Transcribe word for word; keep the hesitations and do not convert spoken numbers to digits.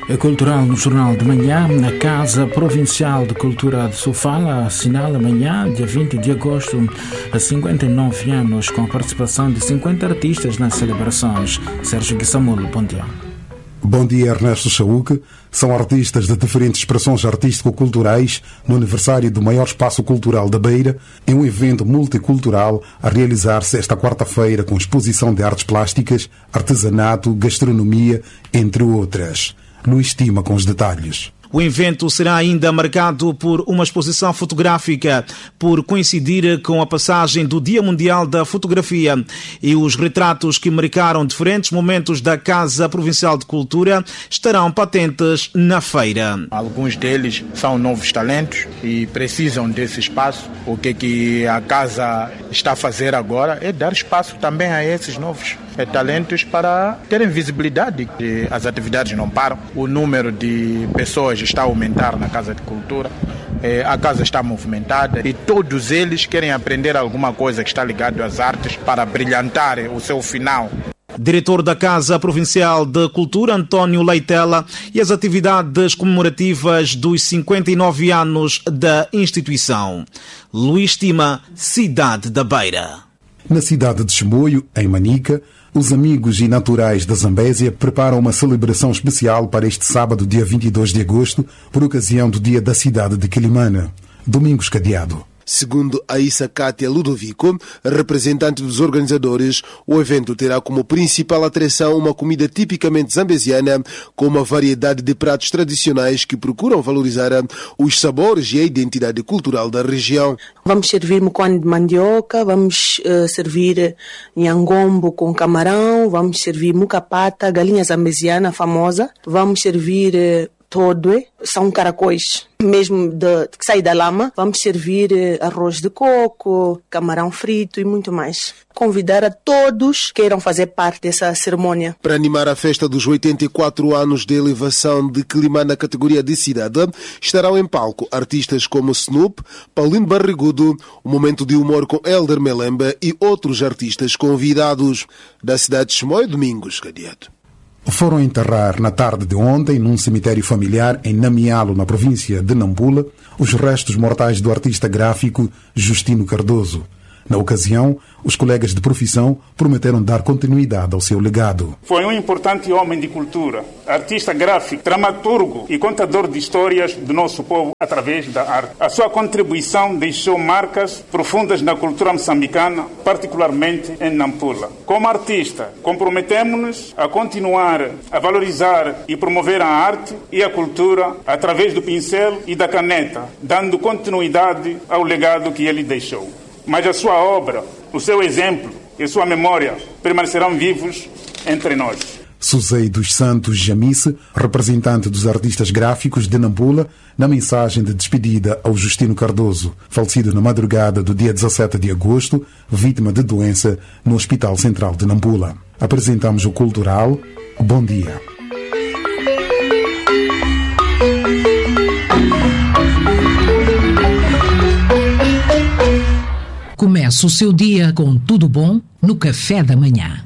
Cultural no Jornal de Manhã, na Casa Provincial de Cultura de Sofala, assinala amanhã, dia vinte de agosto, a cinquenta e nove anos, com a participação de cinquenta artistas nas celebrações. Sérgio Guissamulo, bom dia. Bom dia, Ernesto Chauque. São artistas de diferentes expressões artístico-culturais no aniversário do maior espaço cultural da Beira, em um evento multicultural a realizar-se esta quarta-feira com exposição de artes plásticas, artesanato, gastronomia, entre outras. Luís Tima com os detalhes. O evento será ainda marcado por uma exposição fotográfica, por coincidir com a passagem do Dia Mundial da Fotografia, e os retratos que marcaram diferentes momentos da Casa Provincial de Cultura estarão patentes na feira. Alguns deles são novos talentos e precisam desse espaço. O que, que a Casa está a fazer agora é dar espaço também a esses novos talentos para terem visibilidade. As atividades não param, o número de pessoas está a aumentar na Casa de Cultura, a casa está movimentada e todos eles querem aprender alguma coisa que está ligada às artes para brilhantar o seu final. Diretor da Casa Provincial de Cultura, António Leitela, e as atividades comemorativas dos cinquenta e nove anos da instituição. Luís Tima, Cidade da Beira. Na cidade de Chimoio, em Manica, os amigos e naturais da Zambésia preparam uma celebração especial para este sábado, dia vinte e dois de agosto, por ocasião do Dia da Cidade de Quilimana. Domingos Cadeado. Segundo Aissa Cátia Ludovico, representante dos organizadores, o evento terá como principal atração uma comida tipicamente zambesiana, com uma variedade de pratos tradicionais que procuram valorizar os sabores e a identidade cultural da região. Vamos servir mucone de mandioca, vamos uh, servir nhangombo com camarão, vamos servir mucapata, galinha zambesiana famosa, vamos servir uh, todwe, são caracóis mesmo de, que sai da lama. Vamos servir arroz de coco, camarão frito e muito mais. Convidar a todos que queiram fazer parte dessa cerimônia. Para animar a festa dos oitenta e quatro anos de elevação de Quilimana na categoria de cidade, estarão em palco artistas como Snoop, Paulino Barrigudo, o Momento de Humor com Elder Melemba e outros artistas convidados. Da cidade de Chimoio, Domingos Cadeado. Foram enterrar na tarde de ontem, num cemitério familiar em Namialo, na província de Nampula, os restos mortais do artista gráfico Justino Cardoso. Na ocasião, os colegas de profissão prometeram dar continuidade ao seu legado. Foi um importante homem de cultura, artista gráfico, dramaturgo e contador de histórias do nosso povo através da arte. A sua contribuição deixou marcas profundas na cultura moçambicana, particularmente em Nampula. Como artista, comprometemos-nos a continuar a valorizar e promover a arte e a cultura através do pincel e da caneta, dando continuidade ao legado que ele deixou. Mas a sua obra, o seu exemplo e a sua memória permanecerão vivos entre nós. Suzei dos Santos Jamice, representante dos artistas gráficos de Nampula, na mensagem de despedida ao Justino Cardoso, falecido na madrugada do dia dezassete de agosto, vítima de doença no Hospital Central de Nampula. Apresentamos o Cultural. Bom dia. Comece o seu dia com tudo bom no café da manhã.